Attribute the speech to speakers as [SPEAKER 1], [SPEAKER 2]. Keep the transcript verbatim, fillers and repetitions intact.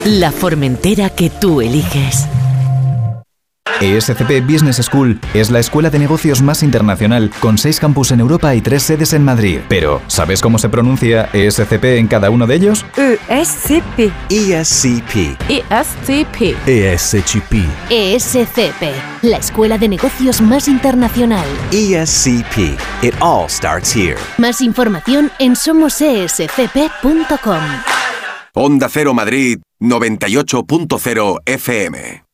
[SPEAKER 1] La Formentera que tú eliges.
[SPEAKER 2] E S C P Business School es la escuela de negocios más internacional, con seis campus en Europa y tres sedes en Madrid. Pero, ¿sabes cómo se pronuncia E S C P en cada uno de ellos?
[SPEAKER 3] E S C P.
[SPEAKER 4] E S C P.
[SPEAKER 3] E S C P.
[SPEAKER 4] E S C P.
[SPEAKER 5] E S C P, la escuela de negocios más internacional.
[SPEAKER 4] E S C P. It all starts here.
[SPEAKER 5] Más información en somos e s c p punto com.
[SPEAKER 6] Onda Cero Madrid noventa y ocho punto cero F M.